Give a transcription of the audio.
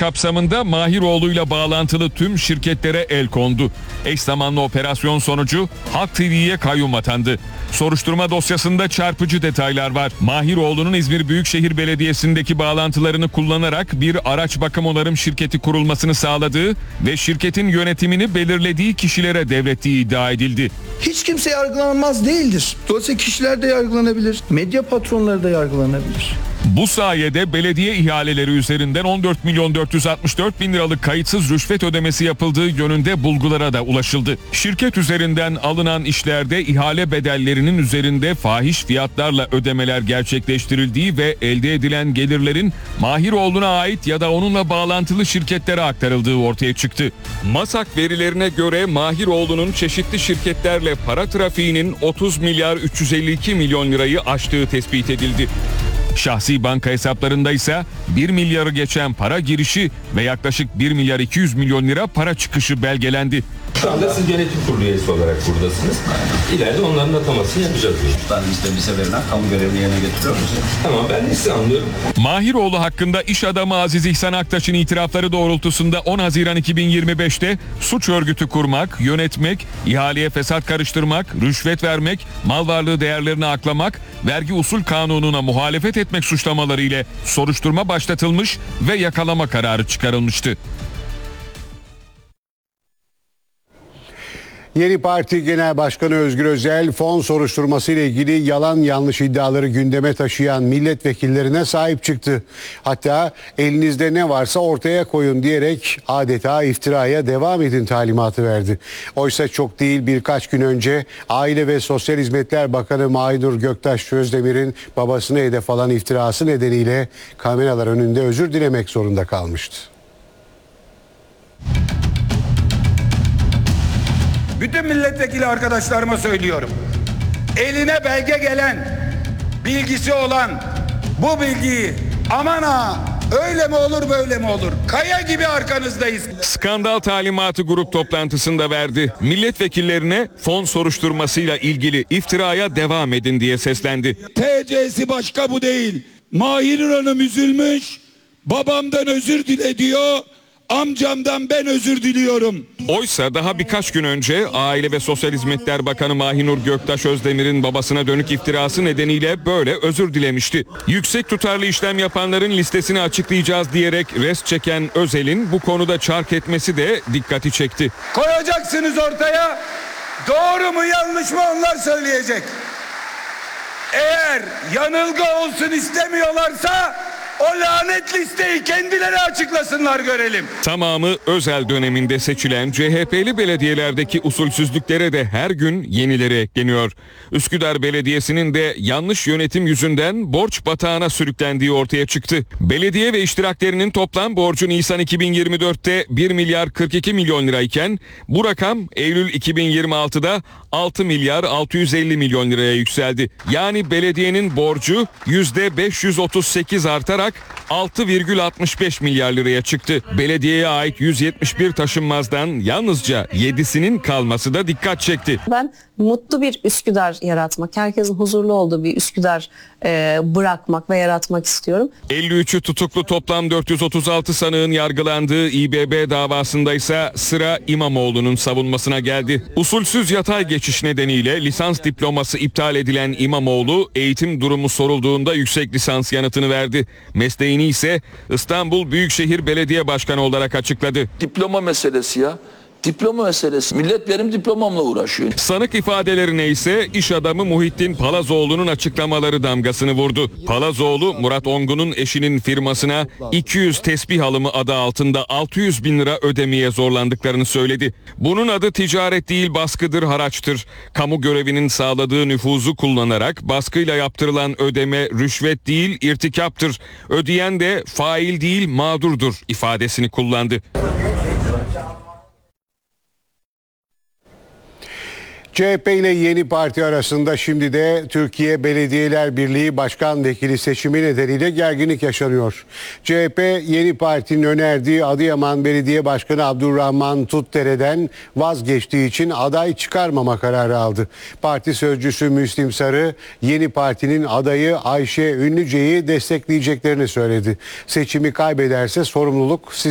kapsamında Mahiroğlu'yla bağlantılı tüm şirketlere el kondu. Eş zamanlı operasyon sonucu Halk TV'ye kayyum atandı. Soruşturma dosyasında çarpıcı detaylar var. Mahiroğlu'nun İzmir Büyükşehir Belediyesi'ndeki bağlantılarını kullanarak bir araç bakım onarım şirketi kurulmasını sağladığı ve şirketin yönetimini belirlediği kişilere devrettiği iddia edildi. Hiç kimse yargılanmaz değildir. Dolayısıyla kişiler de yargılanabilir, medya patronları da yargılanabilir. Bu sayede belediye ihaleleri üzerinden 14 milyon 464 bin liralık kayıtsız rüşvet ödemesi yapıldığı yönünde bulgulara da ulaşıldı. Şirket üzerinden alınan işlerde ihale bedellerinin üzerinde fahiş fiyatlarla ödemeler gerçekleştirildiği ve elde edilen gelirlerin Mahiroğlu'na ait ya da onunla bağlantılı şirketlere aktarıldığı ortaya çıktı. MASAK verilerine göre Mahiroğlu'nun çeşitli şirketlerle para trafiğinin 30 milyar 352 milyon lirayı aştığı tespit edildi. Şahsi banka hesaplarında ise 1 milyarı geçen para girişi ve yaklaşık 1 milyar 200 milyon lira para çıkışı belgelendi. Şu anda siz yönetim kurulu üyesi olarak buradasınız. İleride onların atamasını yapacağız. Bizde bize verilen kamu görevini yerine getiriyor musunuz? Tamam, ben de sizi anlıyorum. Mahiroğlu hakkında iş adamı Aziz İhsan Aktaş'ın itirafları doğrultusunda 10 Haziran 2025'te suç örgütü kurmak, yönetmek, ihaleye fesat karıştırmak, rüşvet vermek, mal varlığı değerlerini aklamak, vergi usul kanununa muhalefet etmek suçlamaları ile soruşturma başlatılmış ve yakalama kararı çıkarılmıştı. Yeni Parti Genel Başkanı Özgür Özel, fon soruşturması ile ilgili yalan yanlış iddiaları gündeme taşıyan milletvekillerine sahip çıktı. Hatta elinizde ne varsa ortaya koyun diyerek adeta iftiraya devam edin talimatı verdi. Oysa çok değil birkaç gün önce Aile ve Sosyal Hizmetler Bakanı Mahinur Göktaş Özdemir'in babasını hedef alan iftirası nedeniyle kameralar önünde özür dilemek zorunda kalmıştı. Bütün milletvekili arkadaşlarıma söylüyorum. Eline belge gelen, bilgisi olan bu bilgiyi aman ha öyle mi olur böyle mi olur? Kaya gibi arkanızdayız. Skandal talimatı grup toplantısında verdi. Milletvekillerine fon soruşturmasıyla ilgili iftiraya devam edin diye seslendi. TC'si başka bu değil. Mahir Hanım üzülmüş, babamdan özür dile diyor. Amcamdan ben özür diliyorum. Oysa daha birkaç gün önce Aile ve Sosyal Hizmetler Bakanı Mahinur Göktaş Özdemir'in babasına dönük iftirası nedeniyle böyle özür dilemişti. Yüksek tutarlı işlem yapanların listesini açıklayacağız diyerek rest çeken Özel'in bu konuda çark etmesi de dikkati çekti. Koyacaksınız ortaya, doğru mu yanlış mı onlar söyleyecek. Eğer yanılgı olsun istemiyorlarsa o lanet listeyi kendileri açıklasınlar görelim. Tamamı Özel döneminde seçilen CHP'li belediyelerdeki usulsüzlüklere de her gün yenileri ekleniyor. Üsküdar Belediyesi'nin de yanlış yönetim yüzünden borç batağına sürüklendiği ortaya çıktı. Belediye ve iştiraklerinin toplam borcu Nisan 2024'te 1 milyar 42 milyon lirayken bu rakam Eylül 2026'da 6 milyar 650 milyon liraya yükseldi. Yani belediyenin borcu %538 artarak 6,65 milyar liraya çıktı. Belediyeye ait 171 taşınmazdan yalnızca 7'sinin kalması da dikkat çekti. Ben mutlu bir Üsküdar yaratmak, herkesin huzurlu olduğu bir Üsküdar bırakmak ve yaratmak istiyorum. 53'ü tutuklu toplam 436 sanığın yargılandığı İBB davasında ise sıra İmamoğlu'nun savunmasına geldi. Usulsüz yatay geçiş nedeniyle lisans diploması iptal edilen İmamoğlu eğitim durumu sorulduğunda yüksek lisans yanıtını verdi. Mesleğini ise İstanbul Büyükşehir Belediye Başkanı olarak açıkladı. Diploma meselesi ya. Diploma meselesi. Millet benim diplomamla uğraşıyor. Sanık ifadelerine ise iş adamı Muhittin Palazoğlu'nun açıklamaları damgasını vurdu. Palazoğlu, Murat Ongun'un eşinin firmasına 200 tesbih alımı adı altında 600 bin lira ödemeye zorlandıklarını söyledi. Bunun adı ticaret değil baskıdır, haraçtır. Kamu görevinin sağladığı nüfuzu kullanarak baskıyla yaptırılan ödeme rüşvet değil irtikaptır. Ödeyen de fail değil mağdurdur ifadesini kullandı. CHP ile Yeni Parti arasında şimdi de Türkiye Belediyeler Birliği Başkan Vekili seçimi nedeniyle gerginlik yaşanıyor. CHP, Yeni Parti'nin önerdiği Adıyaman Belediye Başkanı Abdurrahman Tutdere'den vazgeçtiği için aday çıkarmama kararı aldı. Parti sözcüsü Müslim Sarı, Yeni Parti'nin adayı Ayşe Ünlüce'yi destekleyeceklerini söyledi. Seçimi kaybederse sorumluluk